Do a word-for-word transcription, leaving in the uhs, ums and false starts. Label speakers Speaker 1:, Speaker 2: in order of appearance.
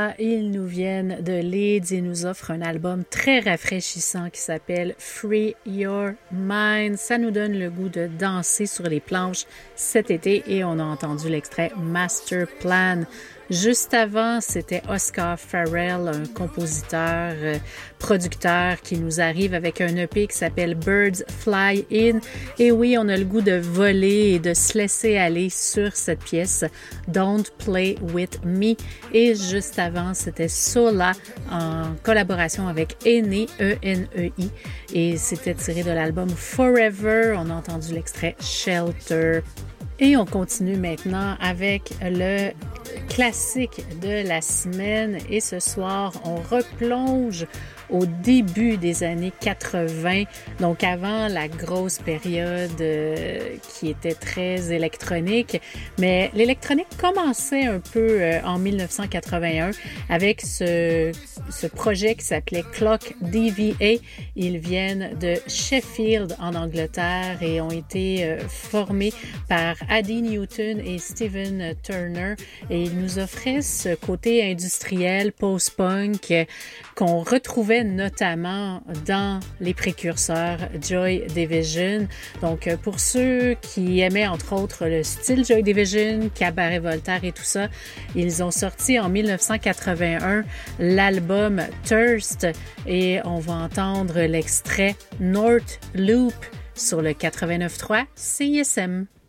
Speaker 1: Ils nous viennent de Leeds et nous offrent un album très rafraîchissant qui s'appelle Free Your Mind. Ça nous donne le goût de danser sur les planches cet été et on a entendu l'extrait Master Plan. Juste avant, c'était Oscar Farrell, un compositeur, euh, producteur qui nous arrive avec un E P qui s'appelle Birds Fly In. Et oui, on a le goût de voler et de se laisser aller sur cette pièce, Don't Play With Me. Et juste avant, c'était Sola en collaboration avec Ene, E N E I. Et c'était tiré de l'album Forever. On a entendu l'extrait Shelter. Et on continue maintenant avec le classique de la semaine. Et ce soir, on replonge au début des années quatre-vingts, donc avant la grosse période euh, qui était très électronique. Mais l'électronique commençait un peu euh, en dix-neuf cent quatre-vingt-un avec ce, ce projet qui s'appelait Clock D V A. Ils viennent de Sheffield en Angleterre et ont été euh, formés par Adi Newton et Stephen Turner. Et ils nous offraient ce côté industriel, post-punk euh, qu'on retrouvait notamment dans les précurseurs Joy Division. Donc, pour ceux qui aimaient entre autres le style Joy Division, Cabaret Voltaire et tout ça, ils ont sorti en dix-neuf cent quatre-vingt-un l'album Thirst et on va entendre l'extrait North Loop sur le quatre-vingt-neuf point trois C I S M.